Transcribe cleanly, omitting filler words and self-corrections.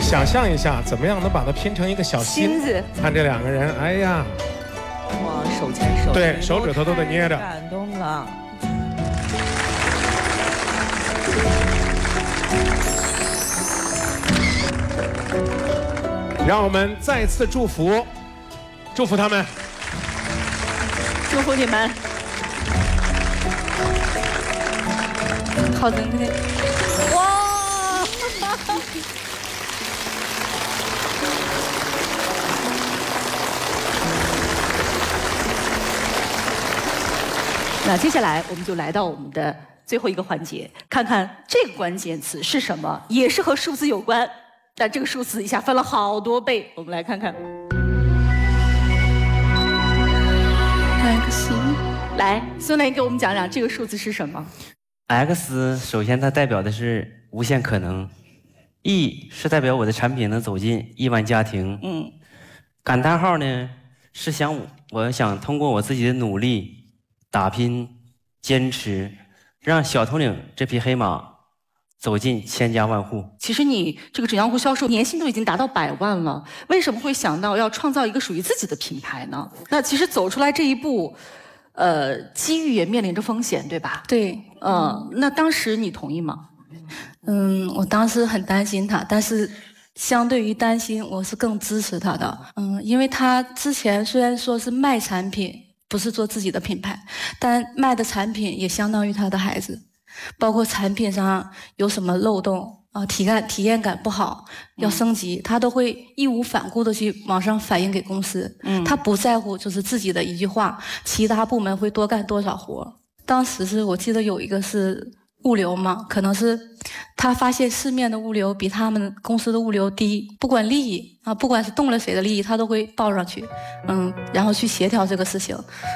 想象一下，怎么样能把它拼成一个小心子？ 看这两个人，哎呀， 哇，手牵手， 对，手指头都得捏着， 感动了。 让我们再次祝福他们， 祝福你们。 好的， 哇！那接下来我们就来到我们的最后一个环节，看看这个关键词是什么，也是和数字有关，但这个数字一下翻了好多倍，我们来看看。 X， 来，孙雷给我们讲讲这个数字是什么。 X 首先它代表的是无限可能 ，E 是代表我的产品能走进亿万家庭，感叹号呢是我想通过我自己的努力、打拼、坚持，让小头领这匹黑马走进千家万户。 其实你这个纸浆糊销售年薪都已经达到100万了，为什么会想到要创造一个属于自己的品牌呢？那其实走出来这一步，机遇也面临着风险，对吧？ 对， 那当时你同意吗？ 我当时很担心他，但是相对于担心，我是更支持他的。因为他之前虽然说是卖产品，不是做自己的品牌，但卖的产品也相当于他的孩子，包括产品上有什么漏洞啊，体验感不好，要升级，他都会义无反顾的去往上反映给公司。他不在乎就是自己的一句话，其他部门会多干多少活。当时我记得有一个是物流嘛，可能是他发现市面的物流比他们公司的物流低，不管利益啊，不管是动了谁的利益，他都会报上去，然后去协调这个事情。